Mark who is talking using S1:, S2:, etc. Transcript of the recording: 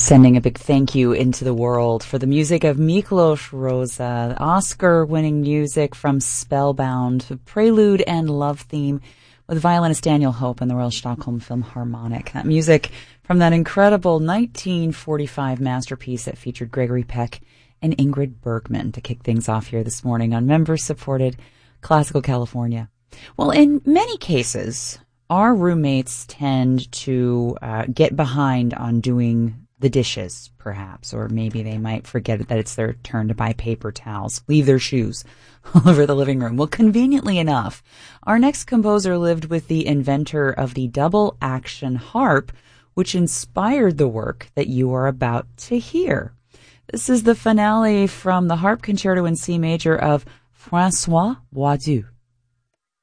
S1: Sending a big thank you into the world for the music of Miklos Rozsa, Oscar-winning music from Spellbound, Prelude and Love Theme with violinist Daniel Hope and the Royal Stockholm Philharmonic. That music from that incredible 1945 masterpiece that featured Gregory Peck and Ingrid Bergman to kick things off here this morning on member-supported Classical California. Well, in many cases, our roommates tend to get behind on doing the dishes, perhaps, or maybe they might forget that it's their turn to buy paper towels, leave their shoes all over the living room. Well, conveniently enough, our next composer lived with the inventor of the double-action harp, which inspired the work that you are about to hear. This is the finale from the Harp Concerto in C Major of François Boidoux.